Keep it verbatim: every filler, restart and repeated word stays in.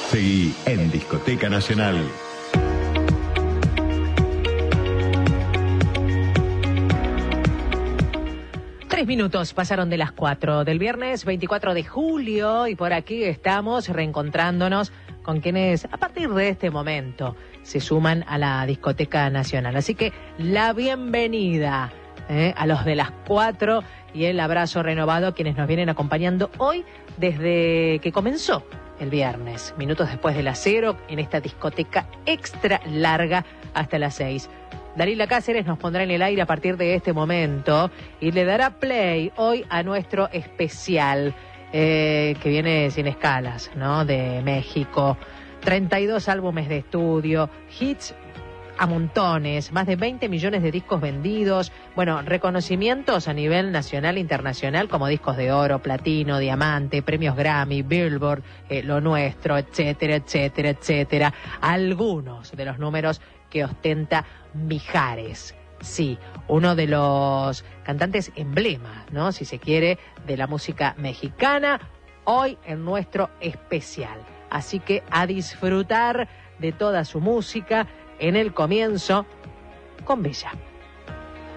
Seguí en Discoteca Nacional. Tres minutos pasaron de las cuatro del viernes veinticuatro de julio y por aquí estamos reencontrándonos con quienes a partir de este momento se suman a la Discoteca Nacional. Así que la bienvenida eh, a los de las cuatro y el abrazo renovado a quienes nos vienen acompañando hoy desde que comenzó el viernes, minutos después de las cero, en esta discoteca extra larga hasta las seis. Dalila Cáceres nos pondrá en el aire a partir de este momento y le dará play hoy a nuestro especial eh, que viene sin escalas, ¿no? De México. treinta y dos álbumes de estudio, hits a montones, más de veinte millones de discos vendidos, bueno, reconocimientos a nivel nacional e internacional como discos de oro, platino, diamante, premios Grammy, Billboard, eh, Lo Nuestro, etcétera, etcétera, etcétera. Algunos de los números que ostenta Mijares. Sí, uno de los cantantes emblema, ¿no? Si se quiere, de la música mexicana, hoy en nuestro especial. Así que a disfrutar de toda su música en el comienzo con Bella.